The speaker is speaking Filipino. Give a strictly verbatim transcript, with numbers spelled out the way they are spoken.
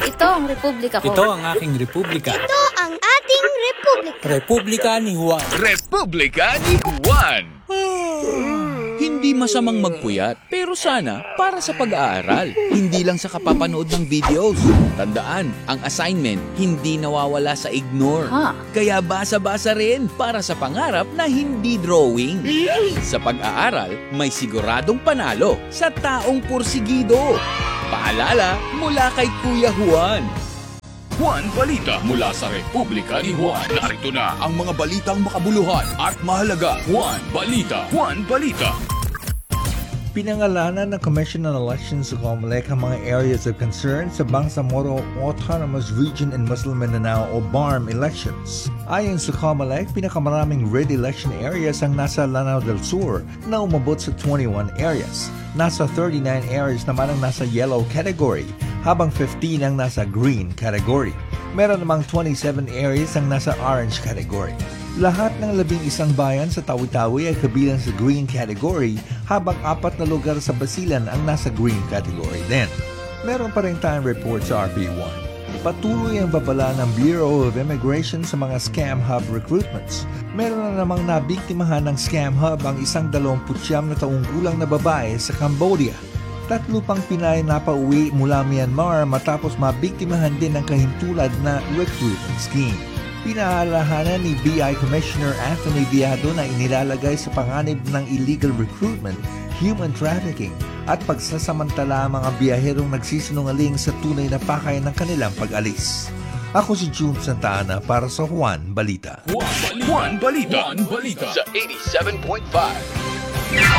Ito ang republika ko. Ito ang aking republika. Ito ang ating republika. Republika ni Juan. Republika ni Juan. Hindi masamang magpuyat, pero sana para sa pag-aaral. Hindi lang sa kapapanood ng videos. Tandaan, ang assignment hindi nawawala sa ignore. Ha? Kaya basa-basa rin para sa pangarap na hindi drawing. Sa pag-aaral, may siguradong panalo sa taong pursigido. Paalala mula kay Kuya Juan. Juan Balita mula sa Republika ni Juan. Narito na ang mga balitang makabuluhan at mahalaga. Juan Balita. Juan Balita. Pinangalanan ng Commission on Elections sa COMELEC ang mga areas of concern sa Bangsamoro Autonomous Region in Muslim Mindanao o B A R M elections. Ayon sa COMELEC, pinakamaraming red election areas ang nasa Lanao del Sur na umabot sa twenty-one areas. Nasa thirty-nine areas naman ang nasa yellow category, habang fifteen ang nasa green category. Meron namang twenty-seven areas ang nasa orange category. Lahat ng labing isang bayan sa Tawi-Tawi ay kabilang sa green category, habang apat na lugar sa Basilan ang nasa green category din. Meron pa rin tayong report sa R B one. Patuloy ang babala ng Bureau of Immigration sa mga scam hub recruitments. Meron na namang nabiktimahan ng scam hub ang isang dalawamputsyam na taong gulang na babae sa Cambodia. Tatlo pang Pinay na pauwi mula Myanmar matapos mabiktimahan din ng kahintulad na recruitment scheme. Pinaalahanan ni B I Commissioner Anthony Viado na inilalagay sa panganib ng illegal recruitment, human trafficking at pagsasamantala ang mga biyaherong nagsisinungaling sa tunay na pakay ng kanilang pag-alis. Ako si June Santa Ana para sa Juan Balita. Juan Balita. Juan Balita. Juan Balita. Sa eighty-seven point five.